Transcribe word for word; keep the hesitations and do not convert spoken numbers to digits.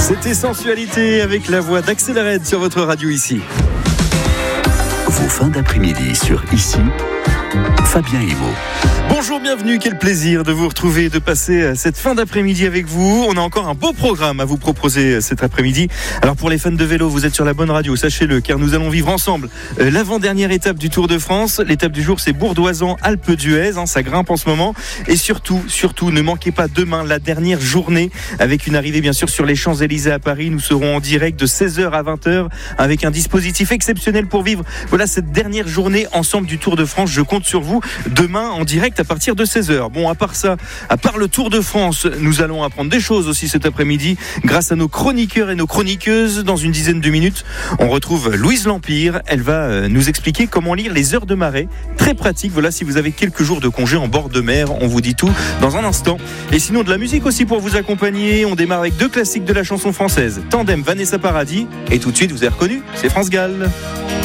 C'était Sensualité avec la voix d'Axel Red sur votre radio ici. Vos fins d'après-midi sur Ici, Fabien Emo. Bonjour, bienvenue, quel plaisir de vous retrouver, de passer cette fin d'après-midi avec vous. On a encore un beau programme à vous proposer cet après-midi. Alors pour les fans de vélo, vous êtes sur la bonne radio, sachez-le, car nous allons vivre ensemble l'avant-dernière étape du Tour de France. L'étape du jour, c'est Bourdoisan-Alpe d'Huez, hein, ça grimpe en ce moment. Et surtout, surtout, ne manquez pas demain la dernière journée, avec une arrivée bien sûr sur les Champs-Élysées à Paris. Nous serons en direct de seize heures à vingt heures, avec un dispositif exceptionnel pour vivre voilà cette dernière journée ensemble du Tour de France. Je compte sur vous demain en direct à partir de seize heures. Bon, à part ça, à part le Tour de France, nous allons apprendre des choses aussi cet après-midi grâce à nos chroniqueurs et nos chroniqueuses. Dans une dizaine de minutes, on retrouve Louise Lampire. Elle va nous expliquer comment lire les heures de marée. Très pratique, voilà, si vous avez quelques jours de congé en bord de mer, on vous dit tout dans un instant. Et sinon, de la musique aussi pour vous accompagner. On démarre avec deux classiques de la chanson française. Tandem, Vanessa Paradis. Et tout de suite, vous avez reconnu, c'est France Gall.